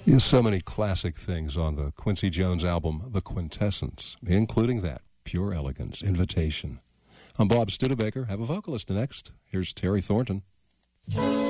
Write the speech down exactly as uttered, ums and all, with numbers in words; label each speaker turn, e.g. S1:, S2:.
S1: There's so many classic things on the Quincy Jones album, The Quintessence, including that, Pure Elegance, Invitation. I'm Bob Studebaker. Have a vocalist next. Here's Terry Thornton.